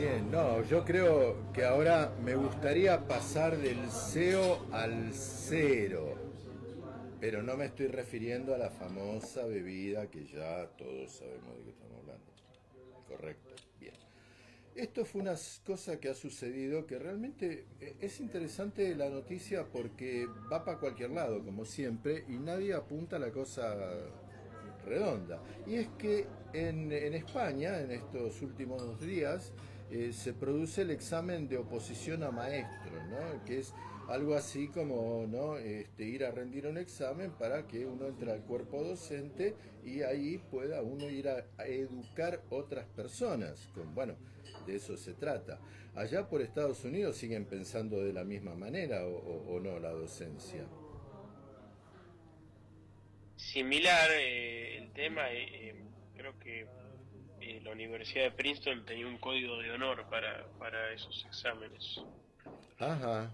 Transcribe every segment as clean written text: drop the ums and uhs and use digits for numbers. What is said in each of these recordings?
Bien, no, yo creo que ahora me gustaría pasar del SEO al cero, pero no me estoy refiriendo a la famosa bebida que ya todos sabemos de qué estamos hablando. Correcto, bien. Esto fue una cosa que ha sucedido que realmente es interesante la noticia porque va para cualquier lado, como siempre, y nadie apunta a la cosa redonda. Y es que en España, en estos últimos días, se produce el examen de oposición a maestro, ¿no? Que es algo así como, ¿no? Ir a rendir un examen para que uno entre al cuerpo docente y ahí pueda uno ir a educar otras personas. Bueno, de eso se trata. Allá por Estados Unidos siguen pensando de la misma manera o no la docencia. Similar el tema, creo que la Universidad de Princeton tenía un código de honor para esos exámenes, Ajá.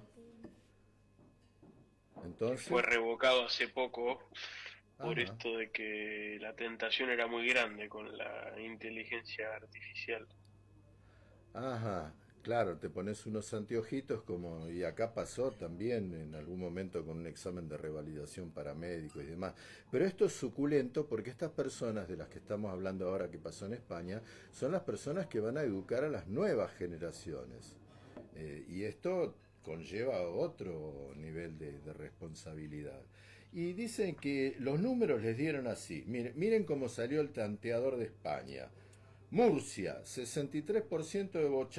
que fue Entonces, revocado hace poco por ajá. esto de que la tentación era muy grande con la inteligencia artificial. Ajá, claro, te pones unos anteojitos como, y acá pasó también en algún momento con un examen de revalidación para médicos y demás. Pero esto es suculento porque estas personas de las que estamos hablando ahora que pasó en España son las personas que van a educar a las nuevas generaciones. Y esto conlleva otro nivel de responsabilidad. Y dicen que los números les dieron así. Miren cómo salió el tanteador de España. Murcia, 63% de